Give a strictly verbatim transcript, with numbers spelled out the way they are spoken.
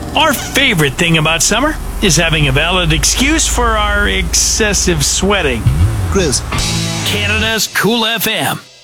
Our favorite thing about summer is having a valid excuse for our excessive sweating. Grizz. Canada's Cool F M.